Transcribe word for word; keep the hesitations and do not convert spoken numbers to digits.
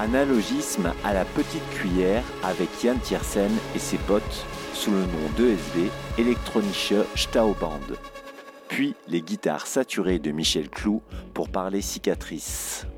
Analogisme à la petite cuillère avec Yann Tiersen et ses potes sous le nom d'E S B, Elektronische Stauband. Puis les guitares saturées de Michel Clou pour parler cicatrices.